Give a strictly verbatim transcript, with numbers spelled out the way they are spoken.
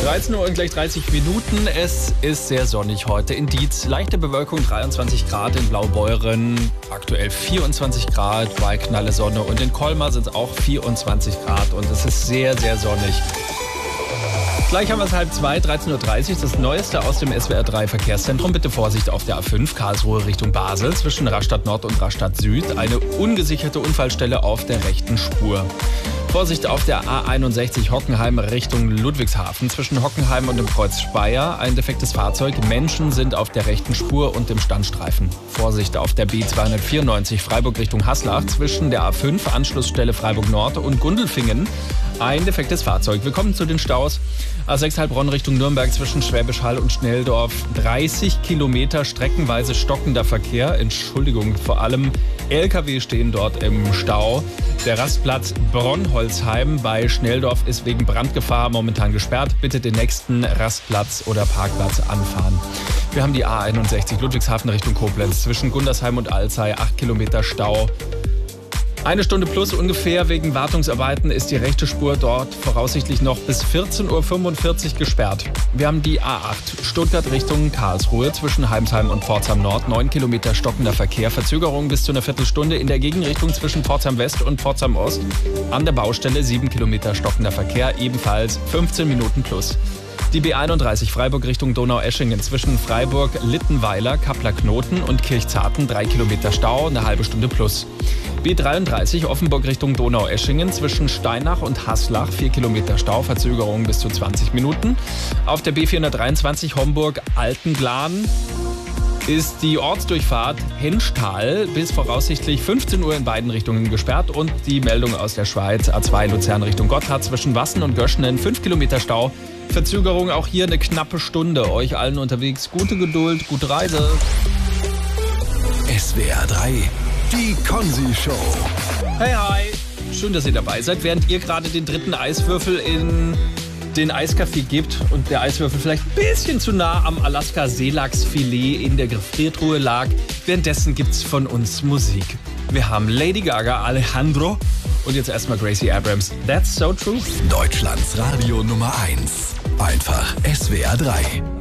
dreizehn Uhr und gleich dreißig Minuten. Es ist sehr sonnig heute in Dietz. Leichte Bewölkung, dreiundzwanzig Grad in Blaubeuren. Aktuell vierundzwanzig Grad bei knalle Sonne. Und in Colmar sind es auch vierundzwanzig Grad. Und es ist sehr, sehr sonnig. Gleich haben wir es halb zwei, dreizehn Uhr dreißig. Das Neueste aus dem S W R drei Verkehrszentrum. Bitte Vorsicht auf der A fünf, Karlsruhe Richtung Basel, zwischen Rastatt Nord und Rastatt Süd. Eine ungesicherte Unfallstelle auf der rechten Spur. Vorsicht auf der A einundsechzig Hockenheim Richtung Ludwigshafen. Zwischen Hockenheim und dem Kreuz Speyer ein defektes Fahrzeug. Menschen sind auf der rechten Spur und im Standstreifen. Vorsicht auf der B zweihundertvierundneunzig Freiburg Richtung Haslach. Zwischen der A fünf Anschlussstelle Freiburg Nord und Gundelfingen ein defektes Fahrzeug. Willkommen zu den Staus. A sechs Heilbronn Richtung Nürnberg zwischen Schwäbisch Hall und Schnelldorf. dreißig Kilometer streckenweise stockender Verkehr. Entschuldigung, vor allem L K W stehen dort im Stau. Der Rastplatz Bronholzheim bei Schnelldorf ist wegen Brandgefahr momentan gesperrt. Bitte den nächsten Rastplatz oder Parkplatz anfahren. Wir haben die A einundsechzig Ludwigshafen Richtung Koblenz zwischen Gundersheim und Alzey. acht Kilometer Stau. Eine Stunde plus ungefähr wegen Wartungsarbeiten ist die rechte Spur dort voraussichtlich noch bis vierzehn Uhr fünfundvierzig gesperrt. Wir haben die A acht Stuttgart Richtung Karlsruhe zwischen Heimsheim und Pforzheim Nord. neun Kilometer stockender Verkehr, Verzögerung bis zu einer Viertelstunde in der Gegenrichtung zwischen Pforzheim West und Pforzheim Ost. An der Baustelle sieben Kilometer stockender Verkehr, ebenfalls fünfzehn Minuten plus. Die B einunddreißig Freiburg Richtung Donaueschingen zwischen Freiburg, Littenweiler, Kappler-Knoten und Kirchzarten drei Kilometer Stau, eine halbe Stunde plus. B dreiunddreißig Offenburg Richtung Donaueschingen zwischen Steinach und Haslach vier Kilometer Stau, Verzögerung bis zu zwanzig Minuten. Auf der B vierhundertdreiundzwanzig Homburg-Altenglan ist die Ortsdurchfahrt Henschtal bis voraussichtlich fünfzehn Uhr in beiden Richtungen gesperrt. Und die Meldung aus der Schweiz, A zwei Luzern Richtung Gotthard zwischen Wassen und Göschenen fünf Kilometer Stau. Verzögerung auch hier eine knappe Stunde. Euch allen unterwegs gute Geduld, gute Reise. S W R drei, die Konzi-Show. Hey, hi. Schön, dass ihr dabei seid, während ihr gerade den dritten Eiswürfel in den Eiskaffee gibt und der Eiswürfel vielleicht ein bisschen zu nah am Alaska-Seelachsfilet in der Gefriertruhe lag. Währenddessen gibt's von uns Musik. Wir haben Lady Gaga, Alejandro und jetzt erstmal Gracie Abrams. That's so true. Deutschlands Radio Nummer eins. Einfach S W R drei.